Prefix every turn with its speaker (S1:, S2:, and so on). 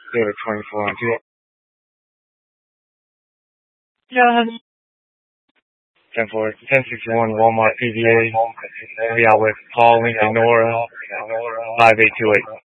S1: David 24 on 2.
S2: Yeah.
S1: 1061 Walmart PVA. We out with Paul, Lincoln, Nora, 5828.